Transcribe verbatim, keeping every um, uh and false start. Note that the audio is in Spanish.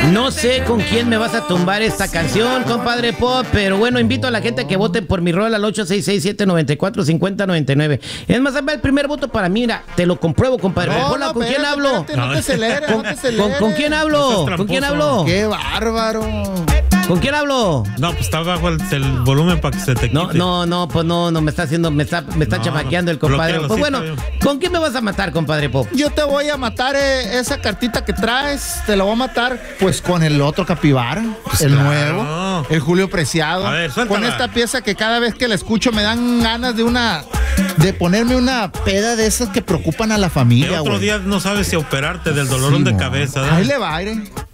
No sé con quién me vas a tumbar esta canción, compadre Pop, pero bueno, invito a la gente a que vote por mi rol al ocho seis seis, siete nueve cuatro, cinco cero nueve nueve. Es más, el primer voto para mí, mira, te lo compruebo, compadre. No, Hola, no, ¿con quién espérate, hablo? espérate, no te aceleres, ¿Con, no te con- aceleres. con quién No hablo? seas ¿Con quién tramposo. hablo? ¡Qué bárbaro! ¿Con quién hablo? No, pues está bajo el, el volumen para que se te quite. No, no, no, pues no, no me está haciendo, me está, me está No, chamaqueando no, el compadre. bloquéalo, Pues sí, bueno, está bien. ¿con quién me vas a matar, compadre Pop? Yo te voy a matar eh, esa cartita que traes, te la voy a matar pues con el otro capibara, el claro. nuevo, el Julio Preciado. A ver, suéltala. Con esta pieza que cada vez que la escucho me dan ganas de una, de ponerme una peda de esas que preocupan a la El familia, otro güey. día no sabes si operarte del dolorón de Simón. cabeza. ¿eh? Ahí le va, aire.